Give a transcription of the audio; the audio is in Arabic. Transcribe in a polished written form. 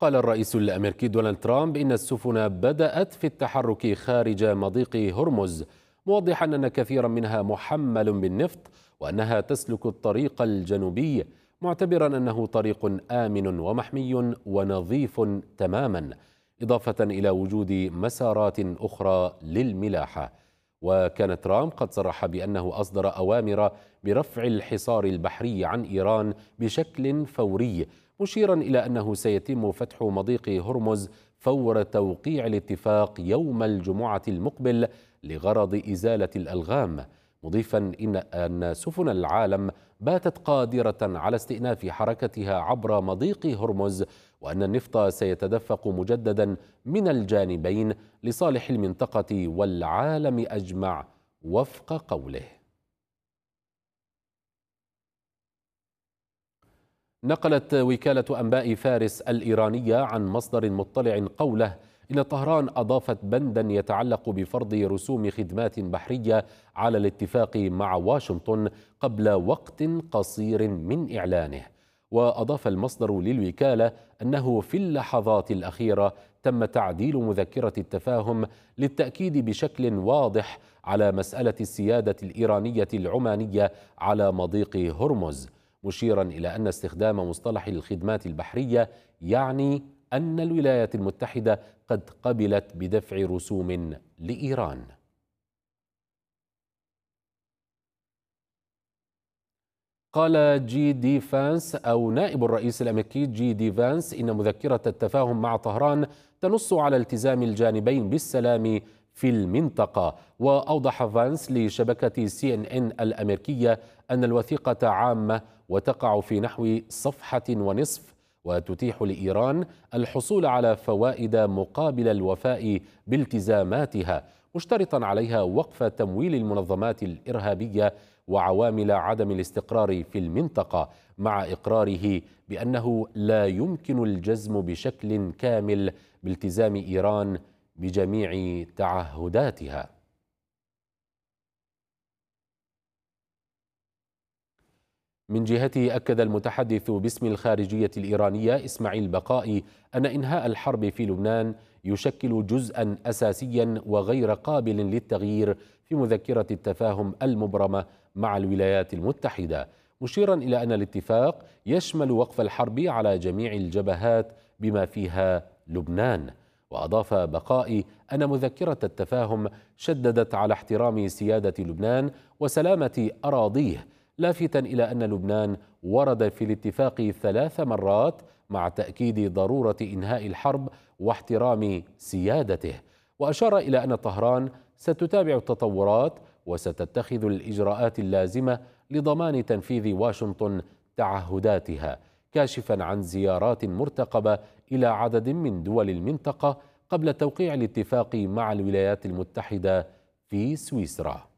قال الرئيس الأمريكي دونالد ترامب إن السفن بدأت في التحرك خارج مضيق هرمز، موضحا أن كثيرا منها محمل بالنفط وأنها تسلك الطريق الجنوبي، معتبرا أنه طريق آمن ومحمي ونظيف تماما، إضافة إلى وجود مسارات أخرى للملاحة. وكان ترامب قد صرح بأنه أصدر أوامر برفع الحصار البحري عن إيران بشكل فوري، مشيرا إلى أنه سيتم فتح مضيق هرمز فور توقيع الاتفاق يوم الجمعة المقبل لغرض إزالة الألغام، مضيفا أن سفن العالم باتت قادرة على استئناف حركتها عبر مضيق هرمز، وأن النفط سيتدفق مجددا من الجانبين لصالح المنطقة والعالم أجمع وفق قوله. نقلت وكالة أنباء فارس الإيرانية عن مصدر مطلع قوله إن طهران أضافت بندا يتعلق بفرض رسوم خدمات بحرية على الاتفاق مع واشنطن قبل وقت قصير من إعلانه. وأضاف المصدر للوكالة أنه في اللحظات الأخيرة تم تعديل مذكرة التفاهم للتأكيد بشكل واضح على مسألة السيادة الإيرانية العمانية على مضيق هرمز، مشيرا إلى أن استخدام مصطلح الخدمات البحرية يعني أن الولايات المتحدة قد قبلت بدفع رسوم لإيران. قال جي دي فانس أو نائب الرئيس الأمريكي جي دي فانس إن مذكرة التفاهم مع طهران تنص على التزام الجانبين بالسلام في المنطقة. وأوضح فانس لشبكة CNN الأمريكية أن الوثيقة عامة وتقع في نحو صفحة ونصف، وتتيح لإيران الحصول على فوائد مقابل الوفاء بالتزاماتها، مشترطا عليها وقف تمويل المنظمات الإرهابية وعوامل عدم الاستقرار في المنطقة، مع إقراره بأنه لا يمكن الجزم بشكل كامل بالتزام إيران بجميع تعهداتها. من جهته أكد المتحدث باسم الخارجية الإيرانية إسماعيل بقائي أن إنهاء الحرب في لبنان يشكل جزءا أساسيا وغير قابل للتغيير في مذكرة التفاهم المبرمة مع الولايات المتحدة، مشيرا إلى أن الاتفاق يشمل وقف الحرب على جميع الجبهات بما فيها لبنان. وأضاف بقائي أن مذكرة التفاهم شددت على احترام سيادة لبنان وسلامة أراضيه، لافتا إلى أن لبنان ورد في الاتفاق 3 مرات مع تأكيد ضرورة إنهاء الحرب واحترام سيادته. وأشار إلى أن طهران ستتابع التطورات وستتخذ الإجراءات اللازمة لضمان تنفيذ واشنطن تعهداتها، كاشفا عن زيارات مرتقبة إلى عدد من دول المنطقة قبل توقيع الاتفاق مع الولايات المتحدة في سويسرا.